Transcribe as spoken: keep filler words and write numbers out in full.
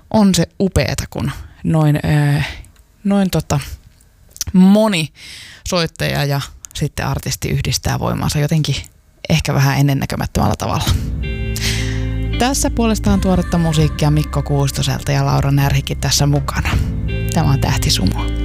on se upeeta, kun noin, öö, noin tota, moni soittaja ja sitten artisti yhdistää voimansa jotenkin ehkä vähän ennennäkemättömällä tavalla. Tässä puolestaan tuoretta musiikkia Mikko Kuustoselta ja Laura Närhikin tässä mukana. Tämä on Tähtisumua.